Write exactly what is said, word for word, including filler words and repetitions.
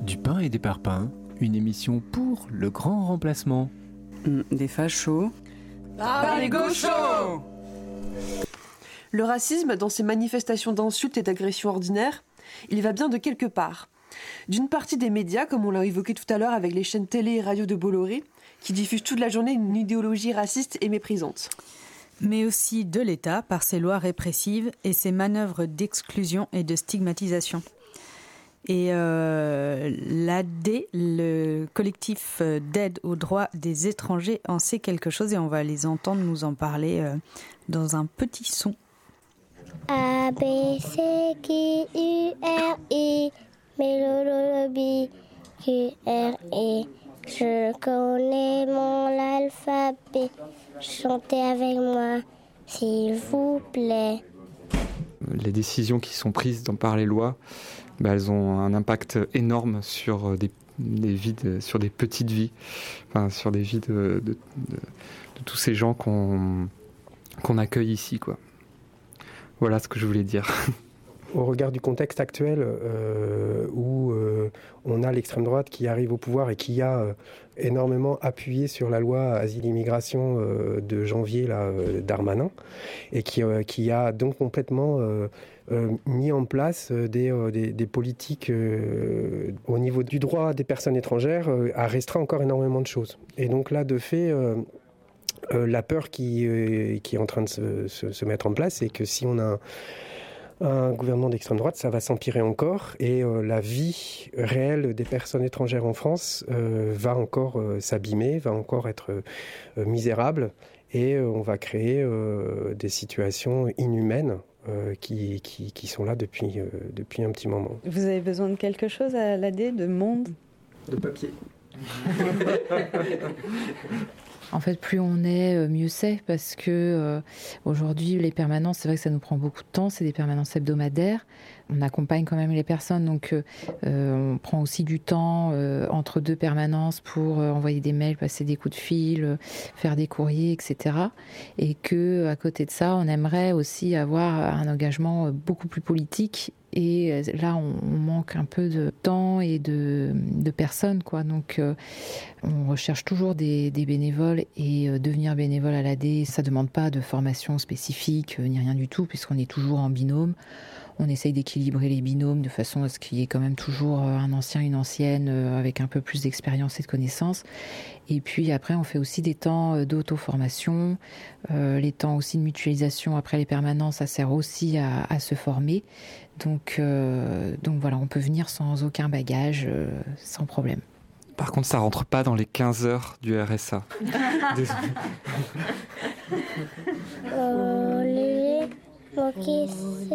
Du pain et des parpaings, une émission pour le grand remplacement. Mmh, des fachos. Par les gauchos! Le racisme, dans ses manifestations d'insultes et d'agressions ordinaires, il va bien de quelque part. D'une partie des médias, comme on l'a évoqué tout à l'heure avec les chaînes télé et radio de Bolloré, qui diffusent toute la journée une idéologie raciste et méprisante. Mais aussi de l'État par ses lois répressives et ses manœuvres d'exclusion et de stigmatisation. Et euh, l'A D, le collectif d'aide aux droits des étrangers, en sait quelque chose et on va les entendre nous en parler euh, dans un petit son. A, B, C, Q, U, R, I, Mélodie, Q, R, I. Je connais mon alphabet, chantez avec moi, s'il vous plaît. Les décisions qui sont prises dans, par les lois, bah, elles ont un impact énorme sur des, des vies, de, sur des petites vies, enfin, sur des vies de, de, de, de tous ces gens qu'on, qu'on accueille ici, quoi. Voilà ce que je voulais dire. Au regard du contexte actuel euh, où euh, on a l'extrême droite qui arrive au pouvoir et qui a euh, énormément appuyé sur la loi Asile-Immigration euh, de janvier là, euh, Darmanin et qui, euh, qui a donc complètement euh, euh, mis en place des, euh, des, des politiques euh, au niveau du droit des personnes étrangères, euh, a restreint encore énormément de choses. Et donc là, de fait... Euh, Euh, la peur qui, euh, qui est en train de se, se, se mettre en place, c'est que si on a un, un gouvernement d'extrême droite, ça va s'empirer encore et euh, la vie réelle des personnes étrangères en France euh, va encore euh, s'abîmer, va encore être euh, misérable et euh, on va créer euh, des situations inhumaines euh, qui, qui, qui sont là depuis, euh, depuis un petit moment. Vous avez besoin de quelque chose à l'A D, de monde ? De papier. En fait, plus on est, mieux c'est, parce que euh, aujourd'hui, les permanences, c'est vrai que ça nous prend beaucoup de temps, c'est des permanences hebdomadaires. On accompagne quand même les personnes, donc euh, on prend aussi du temps euh, entre deux permanences pour euh, envoyer des mails, passer des coups de fil, euh, faire des courriers, et cetera. Et que, à côté de ça, on aimerait aussi avoir un engagement beaucoup plus politique. Et là, on, on manque un peu de temps et de, de personnes, quoi. Donc, euh, on recherche toujours des, des bénévoles et euh, devenir bénévole à l'A D, ça ne demande pas de formation spécifique euh, ni rien du tout, puisqu'on est toujours en binôme. On essaye d'équilibrer les binômes de façon à ce qu'il y ait quand même toujours un ancien, une ancienne, euh, avec un peu plus d'expérience et de connaissances. Et puis après, on fait aussi des temps d'auto-formation, euh, les temps aussi de mutualisation après les permanences, ça sert aussi à, à se former. Donc, euh, donc voilà, on peut venir sans aucun bagage, euh, sans problème. Par contre, ça rentre pas dans les quinze heures du R S A. Olivier, mon qui